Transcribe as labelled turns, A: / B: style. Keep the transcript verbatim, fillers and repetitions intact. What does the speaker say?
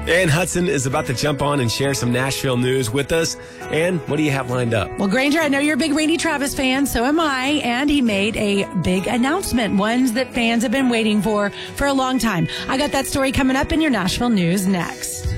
A: Ann Hudson is about to jump on and share some Nashville news with us. Ann, what do you have lined up?
B: Well, Granger, I know you're a big Randy Travis fan, so am I, and he made a big announcement, ones that fans have been waiting for for a long time. I got that story coming up in your Nashville news next.